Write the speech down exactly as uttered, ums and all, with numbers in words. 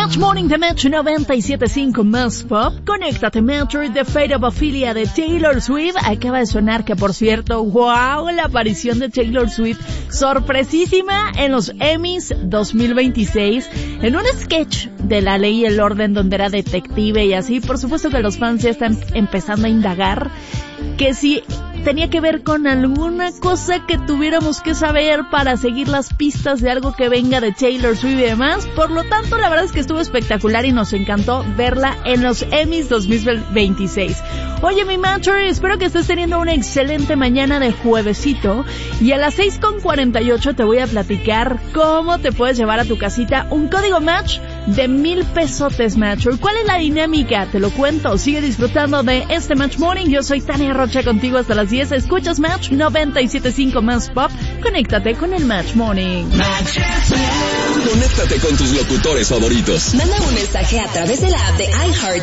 Match Morning de Match noventa y siete punto cinco más Pop. Conéctate, Matcher. The Fate of Ophelia de Taylor Swift acaba de sonar, que por cierto, wow, la aparición de Taylor Swift sorpresísima en los Emmys dos mil veintiséis, en un sketch de La Ley y el Orden donde era detective y así. Por supuesto que los fans ya están empezando a indagar que si tenía que ver con alguna cosa que tuviéramos que saber para seguir las pistas de algo que venga de Taylor Swift y demás. Por lo tanto, la verdad es que estuvo espectacular y nos encantó verla en los Emmys dos mil veintiséis. Oye, mi Matcher, espero que estés teniendo una excelente mañana de juevesito, y a las seis con cuarenta y ocho te voy a platicar cómo te puedes llevar a tu casita un código Match de mil pesotes, Matcher. ¿Cuál es la dinámica? Te lo cuento. Sigue disfrutando de este Match Morning. Yo soy Tania Rocha contigo hasta las diez. Escuchas Match noventa y siete punto cinco más Pop. Conéctate con el Match Morning. Conéctate con tus locutores favoritos. Manda un mensaje a través de la app de iHeart